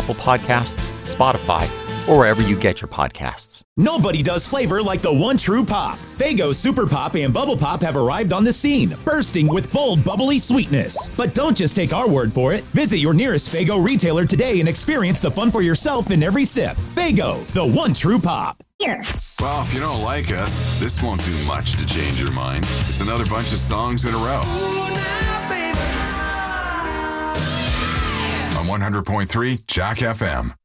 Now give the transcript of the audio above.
Apple Podcasts, Spotify, or wherever you get your podcasts. Nobody does flavor like the one true pop. Faygo Super Pop and Bubble Pop have arrived on the scene, bursting with bold, bubbly sweetness. But don't just take our word for it. Visit your nearest Faygo retailer today and experience the fun for yourself in every sip. Faygo, the one true pop. Here. Well, if you don't like us, this won't do much to change your mind. It's another bunch of songs in a row. On 100.3 Jack FM.